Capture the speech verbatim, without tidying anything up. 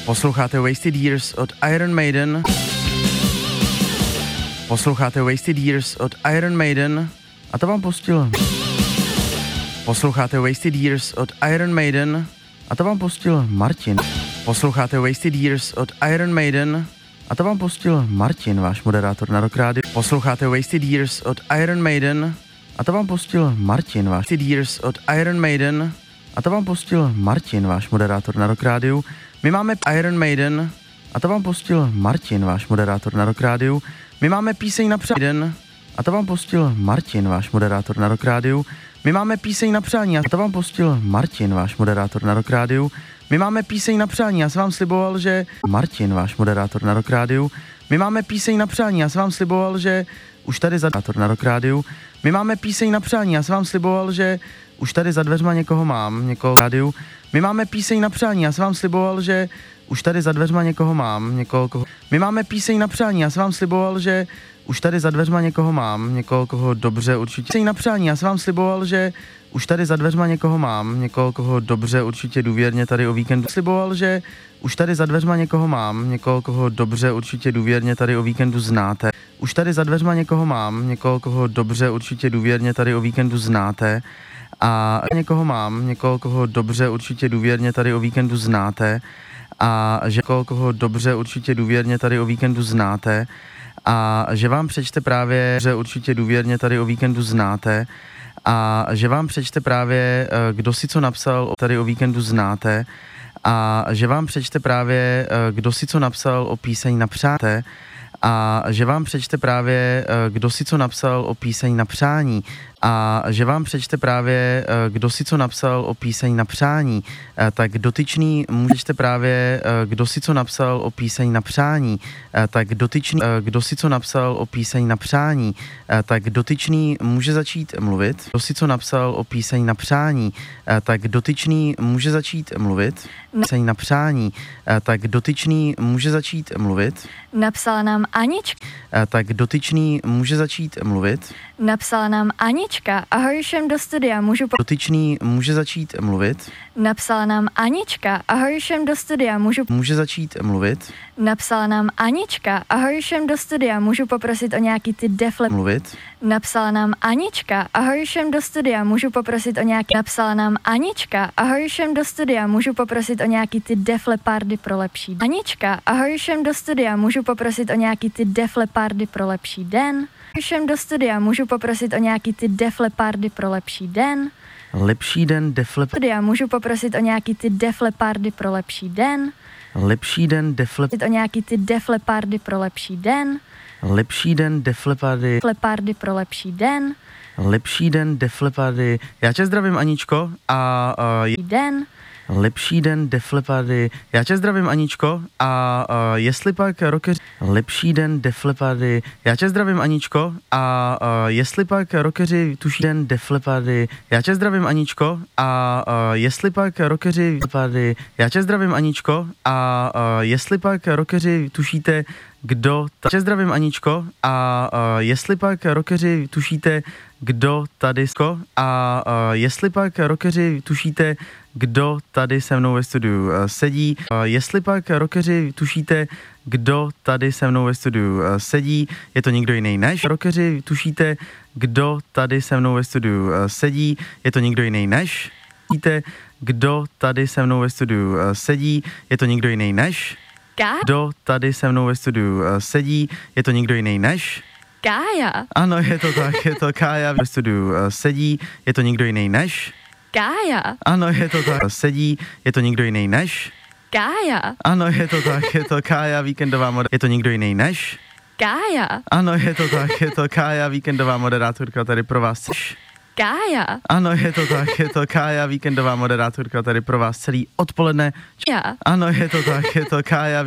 Posloucháte Wasted Years od Iron Maiden. Posloucháte Wasted Years od Iron Maiden. A to vám pustil. Posloucháte Wasted Years od Iron Maiden. A to vám pustil Martin. Posloucháte Wasted Years od Iron Maiden. A to vám pustil Martin, váš moderátor na Rock Radio. Posloucháte Wasted Years od Iron Maiden. A to vám pustil Martin, váš Wasted Years od Iron Maiden. A to vám pustil Martin, váš moderátor na Rock Radio. My máme Iron Maiden. A to vám pustil Martin, váš moderátor na Rock Radio. My máme píseň na přání. A to vám pustil Martin, váš moderátor na Rock Radio. My máme píseň na přání. A to vám pustil Martin, váš moderátor na Rock Radio. My máme píseň na přání. Já jsem vám sliboval, že Martin, váš moderátor na Rock Radio. My máme píseň na přání. Já jsem vám sliboval, že už tady za moderátor na Rock Radio. My máme píseň na přání. Já jsem vám sliboval, že už tady za dveřma někoho mám, někoho rádiu. My máme píseň na přání. Já jsem vám sliboval, že už tady za dveřma někoho mám, někoho koho. My máme píseň na přání. Já jsem vám sliboval, že už tady za dveřma někoho mám, někoho koho dobře určitě. Píseň na přání. Já jsem vám sliboval, že už tady za dveřma někoho mám, někoho koho dobře určitě důvěrně tady o víkendu. Sliboval, že už tady za dveřma někoho mám, někoho koho dobře určitě důvěrně tady o víkendu znáte. Už tady za dveřma někoho mám, někoho koho dobře určitě důvěrně tady o víkendu znáte. A někoho mám, někoho koho dobře určitě důvěrně tady o víkendu znáte. A že někoho koho dobře určitě důvěrně tady o víkendu znáte. A že vám přečte právě, že určitě důvěrně tady o víkendu znáte. A že vám přečte právě, kdo si co napsal, tady o víkendu znáte. A že vám přečte právě, kdo si co napsal o píseň na přáte. A že vám přečte právě, kdo si co napsal o píseň na přání. A že vám přečte právě, kdo si co napsal o píseň na přání. Tak dotyčný můžete právě, kdo si co napsal o píseň na přání. Tak dotyčný, kdo si co napsal o píseň na přání. Tak dotyčný může začít mluvit. Kdo si co napsal o píseň na přání. Tak dotyčný může začít mluvit. Píseň na přání. Tak dotyčný může začít mluvit. Napsala nám Anička. Tak dotyčný může začít mluvit. Napsala nám Anička. Ahoj všem do studia, můžu po... Dotyčný může začít mluvit. Napsala nám Anička. Ahoj všem do studia, můžu... Může začít mluvit. Napsala nám Anička. Ahoj všem do studia, můžu poprosit o nějaký ty defle... Mluvit. Napsala nám Anička. Ahoj všem do studia, můžu poprosit o nějaký... Napsala nám Anička. Ahoj všem do studia, můžu poprosit o nějaký ty defle party pro lepší... Anička. Ahoj všem do studia, můžu poprosit o nějaký ty defle party pro lepší den. Všem do studia, můžu poprosit o nějaký ty defle party pro lepší den. Lepší den defle... Studia, můžu poprosit o nějaký ty defle party pro lepší den. Lepší den defle... O nějaký ty defle party pro lepší den. Lepší den defle party... Defle party pro lepší den. Lepší den defle party... Já tě zdravím, Aničko, a... Uh, den. Lepší den defle party... Já tě zdravím, Aničko, a uh, jestli pak rockeři... Lepší den defle party... Já tě zdravím, Aničko, a uh, jestli pak rockeři tuší den defle party... Já tě zdravím, Aničko, a uh, jestli pak rockeři party... Já tě zdravím, Aničko, a uh, jestli pak rockeři tušíte, kdo... Ta... Já tě zdravím, Aničko, a uh, jestli pak rockeři tušíte, kdo tady... A uh, jestli pak rockeři tušíte, kdo tady se mnou ve studiu uh, sedí. Uh, jestli pak rockeři tušíte, kdo tady se mnou ve studiu uh, sedí, je to nikdo jiný než. Rockeři tušíte, kdo tady se mnou ve studiu uh, sedí, je to nikdo jiný než. Tušíte, kdo tady se mnou ve studiu uh, sedí, je to nikdo jiný než. Kdo tady se mnou ve studiu uh, sedí, je to nikdo jiný než. Kája. Ano, je to tak, je to Kája ve studiu uh, sedí, je to nikdo jiný než. Kája. Ano, je to tak, sedí, je to nikdo jiný než. Kája. Ano, je to tak, je to Kája, víkendová moderátorka, je to nikdo jiný než. Kája. Ano, je to tak, je to Kája, víkendová moderátorka tady pro vás. Kája. Ano, je to tak, je to Kája, víkendová moderátorka tady pro vás celý odpoledne. Já. Ano, je to tak, je to Kája.